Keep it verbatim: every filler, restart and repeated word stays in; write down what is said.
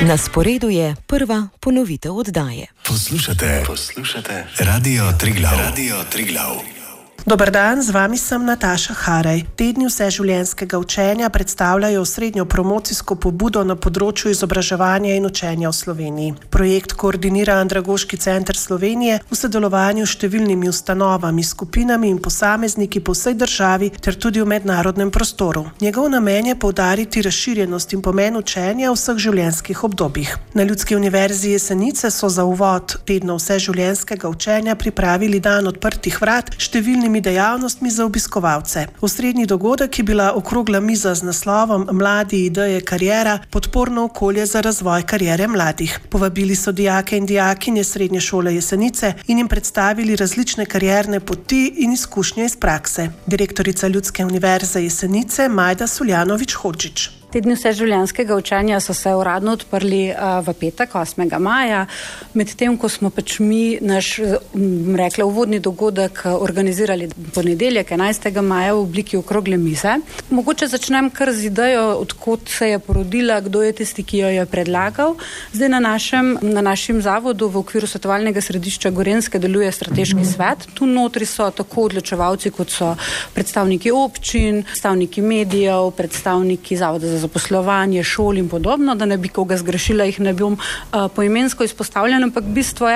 Na sporedu je prva ponovitev oddaje. Poslušate, poslušate Radio Triglav. Radio Triglav. Dober dan, z vami sem Nataša Haraj. Tedni vseživljenjskega učenja predstavljajo srednjo promocijsko pobudo na področju izobraževanja in učenja v Sloveniji. Projekt koordinira Andragoški center Slovenije v sodelovanju s številnimi ustanovami, skupinami in posamezniki po vsej državi ter tudi v mednarodnem prostoru. Njegov namen je poudariti razširjenost in pomen učenja v vseh življenjskih obdobjih. Na Ljudski univerzi Jesenice so za uvod tedna vseživljenjskega učenja pripravili dan odprtih vrat številnimi dejavnostmi za obiskovalce. Osrednji dogodek je bila okrogla miza z naslovom Mladi, ideje, kariera, podporno okolje za razvoj kariere mladih. Povabili so dijake in dijakinje Srednje šole Jesenice in jim predstavili različne karierne poti in izkušnje iz prakse. Direktorica Ljudske univerze Jesenice Majda Suljanović-Hodžić. Tedni vseživljenjskega učenja so se uradno odprli uh, v petek, osmega maja, medtem ko smo pač mi naš, m, rekla, uvodni dogodek organizirali ponedeljek, enajstega maja v obliki okrogle mize. Mogoče začnem kar z idejo, odkot se je porodila, kdo je tisti, ki jo je predlagal. Zdaj na našem, na našem zavodu v okviru svetovalnega središča Gorenjske deluje strateški svet. Tu notri so tako odločevalci, kot so predstavniki občin, predstavniki medijev, predstavniki zavoda za zaposlovanje, šol in podobno, da ne bi koga zgrešila, jih ne bom uh, poimensko izpostavljena, ampak bistvo je,